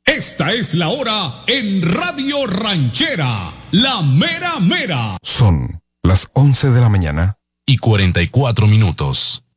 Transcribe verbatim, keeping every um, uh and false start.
Esta es la hora en Radio Ranchera, la mera mera. Son las once de la mañana y cuarenta y cuatro minutos.